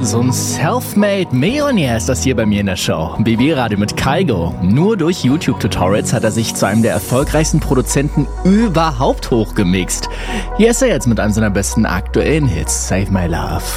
So ein Self-Made Millionär ist das hier bei mir in der Show. BB-Radio mit Kygo. Nur durch YouTube-Tutorials hat er sich zu einem der erfolgreichsten Produzenten überhaupt hochgemixt. Hier ist er jetzt mit einem seiner besten aktuellen Hits. Save My Love.